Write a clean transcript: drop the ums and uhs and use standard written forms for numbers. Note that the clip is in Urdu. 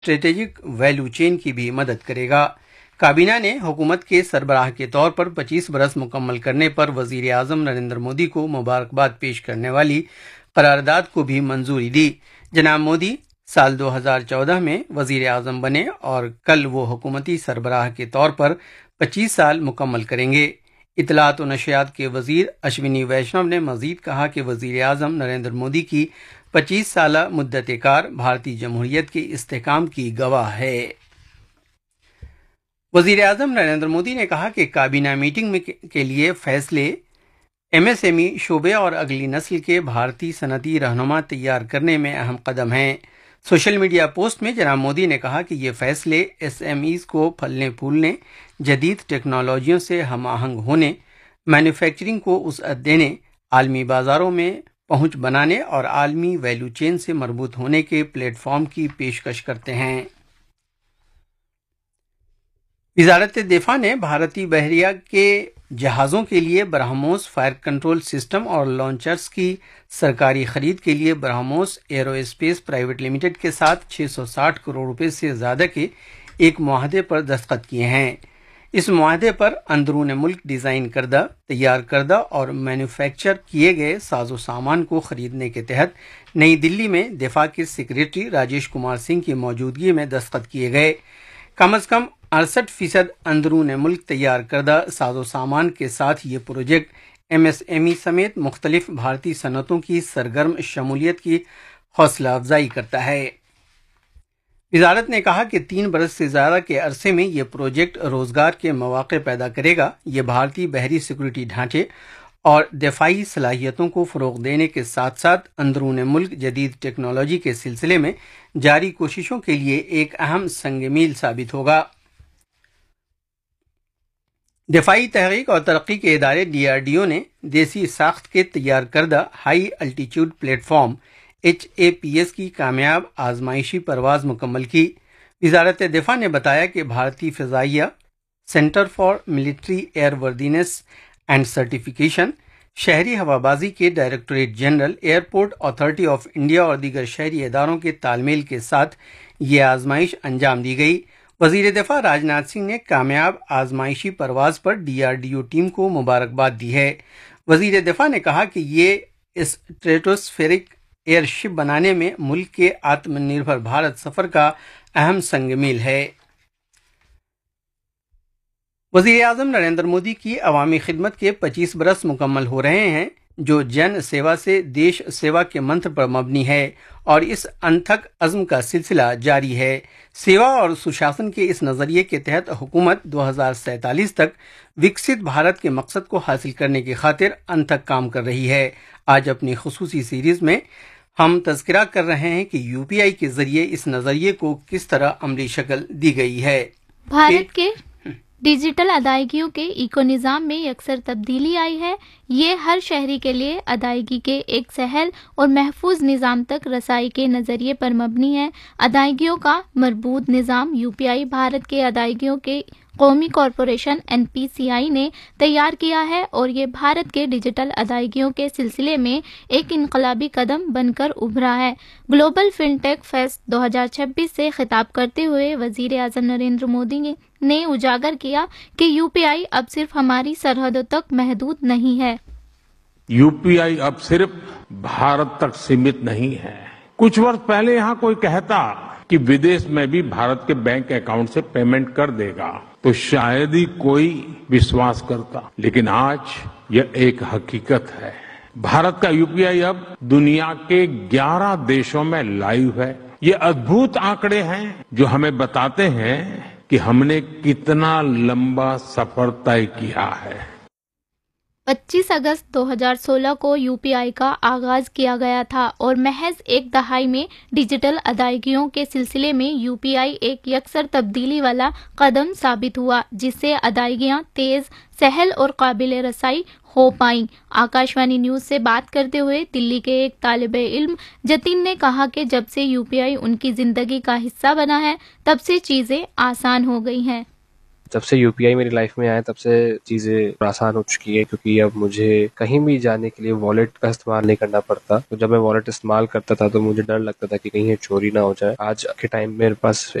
اسٹریٹجک ویلیو چین کی بھی مدد کرے گا۔ کابینہ نے حکومت کے سربراہ کے طور پر 25 برس مکمل کرنے پر وزیر اعظم نریندر مودی کو مبارکباد پیش کرنے والی قرارداد کو بھی منظوری دی۔ جناب مودی سال 2014 میں وزیر اعظم بنے اور کل وہ حکومتی سربراہ کے طور پر 25 سال مکمل کریں گے۔ اطلاعات و نشریات کے وزیر اشونی ویشنو نے مزید کہا کہ وزیر اعظم نریندر مودی کی 25 سالہ مدت کار بھارتی جمہوریت کے استحکام کی گواہ ہے۔ وزیر اعظم نریندر مودی نے کہا کہ کابینہ میٹنگ کے لیے فیصلے ایم ایس ایم ای شعبے اور اگلی نسل کے بھارتی صنعتی رہنما تیار کرنے میں اہم قدم ہیں۔ سوشل میڈیا پوسٹ میں جناب مودی نے کہا کہ یہ فیصلے ایس ایم ایز کو پھلنے پھولنے، جدید ٹیکنالوجیوں سے ہم آہنگ ہونے، مینوفیکچرنگ کو وسعت دینے، عالمی بازاروں میں پہنچ بنانے اور عالمی ویلیو چین سے مربوط ہونے کے پلیٹ فارم کی پیشکش کرتے ہیں۔ وزارت دفاع نے بھارتی بحریہ کے جہازوں کے لیے برہموس فائر کنٹرول سسٹم اور لانچرز کی سرکاری خرید کے لیے BrahMos arrow space private limited کے ساتھ 660 کروڑ روپے سے زیادہ کے ایک معاہدے پر دستخط کیے ہیں۔ اس معاہدے پر اندرون ملک ڈیزائن کردہ، تیار کردہ اور مینوفیکچر کیے گئے ساز و سامان کو خریدنے کے تحت نئی دلی میں دفاع کے سیکریٹری راجیش کمار سنگھ کی موجودگی میں دستخط کیے گئے۔ کم از کم 68% اندرون ملک تیار کردہ ساز و سامان کے ساتھ یہ project M S M E سمیت مختلف بھارتی صنعتوں کی سرگرم شمولیت کی حوصلہ افزائی کرتا ہے۔ وزارت نے کہا کہ 3 برس سے زیادہ کے عرصے میں یہ پروجیکٹ روزگار کے مواقع پیدا کرے گا۔ یہ بھارتی بحری سیکورٹی ڈھانچے اور دفاعی صلاحیتوں کو فروغ دینے کے ساتھ ساتھ اندرون ملک جدید ٹیکنالوجی کے سلسلے میں جاری کوششوں کے لیے ایک اہم سنگ میل ثابت ہوگا۔ دفاعی تحقیق اور ترقی کے ادارے ڈی آر ڈی او نے دیسی ساخت کے تیار کردہ high altitude plate form HAPS کی کامیاب آزمائشی پرواز مکمل کی۔ وزارت دفاع نے بتایا کہ بھارتی فضائیہ centre for military year وردینس and certification, شہری ہوابازی کے directorate general, airport authority of India اور دیگر شہری اداروں کے تال میل کے ساتھ یہ آزمائش انجام دی گئی۔ وزیر دفاع راجناتھ سنگھ نے کامیاب آزمائشی پرواز پر D R D O team کو مبارکباد دی ہے۔ وزیر دفاع نے کہا کہ یہ اسٹریٹوسفیرک ایئر شپ بنانے میں ملک کے آتم نربھر بھارت سفر کا اہم سنگ میل ہے۔ وزیر اعظم نریندر مودی کی عوامی خدمت کے 25 برس مکمل ہو رہے ہیں، جو جن سیوا سے دیش سیوا کے منتر پر مبنی ہے اور اس انتھک عزم کا سلسلہ جاری ہے۔ سیوا اور سشاسن کے اس نظریے کے تحت حکومت 2047 تک وکست بھارت کے مقصد کو حاصل کرنے کی خاطر انتھک کام کر رہی ہے۔ آج اپنی خصوصی سیریز میں ہم تذکرہ کر رہے ہیں کہ یو پی آئی کے ذریعے اس نظریے کو کس طرح عملی شکل دی گئی ہے۔ بھارت کے ڈیجیٹل ادائیگیوں کے ایکو نظام میں یکسر تبدیلی آئی ہے۔ یہ ہر شہری کے لیے ادائیگی کے ایک سہل اور محفوظ نظام تک رسائی کے نظریے پر مبنی ہے۔ ادائیگیوں کا مربوط نظام یو پی آئی بھارت کے ادائیگیوں کے قومی کارپوریشن NPCI نے تیار کیا ہے اور یہ بھارت کے ڈیجیٹل ادائیگیوں کے سلسلے میں ایک انقلابی قدم بن کر ابھرا ہے۔ گلوبل فن ٹیک فیسٹ 2026 سے خطاب کرتے ہوئے وزیر اعظم نریندر مودی نے اجاگر کیا کہ یو پی آئی اب صرف ہماری سرحدوں تک محدود نہیں ہے۔ یو پی آئی اب صرف بھارت تک سیمت نہیں ہے۔ کچھ وقت پہلے یہاں کوئی کہتا کہ ودیش میں بھی بھارت کے بینک اکاؤنٹ سے پیمنٹ کر دے گا تو شاید ہی کوئی وشواس کرتا، لیکن آج یہ ایک حقیقت ہے۔ بھارت کا یو پی آئی اب دنیا کے 11 دیشوں میں لائیو ہے۔ یہ عدبھوت آنکڑے ہیں جو ہمیں بتاتے ہیں کہ ہم نے کتنا لمبا سفر طے کیا ہے۔ 25 اگست 2016 کو یو پی آئی کا آغاز کیا گیا تھا اور محض ایک دہائی میں ڈیجیٹل ادائیگیوں کے سلسلے میں یو پی آئی ایک یکسر تبدیلی والا قدم ثابت ہوا، جس سے ادائیگیاں تیز، سہل اور قابل رسائی ہو پائیں۔ آکاشوانی نیوز سے بات کرتے ہوئے دلی کے ایک طالب علم جتن نے کہا کہ جب سے یو پی آئی ان کی زندگی کا حصہ بنا ہے، تب سے چیزیں آسان ہو گئی ہیں۔ جب سے UPI میری لائف میں آیا تب سے چیزیں آسان ہو چکی ہے، کیونکہ اب مجھے کہیں بھی جانے کے لیے والیٹ کا استعمال نہیں کرنا پڑتا. تو جب میں والیٹ استعمال کرتا تھا تو مجھے ڈر لگتا تھا کہ کہیں یہ چوری نہ ہو جائے. آج کے ٹائم میرے پاس